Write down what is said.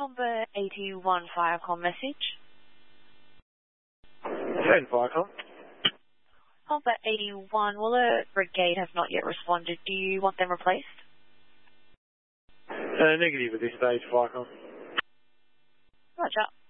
Combat 81 Firecom message. Ten Firecom. Combat 81, well, the brigade have not yet responded. Do you want them replaced? Negative at this stage, Firecom. Roger.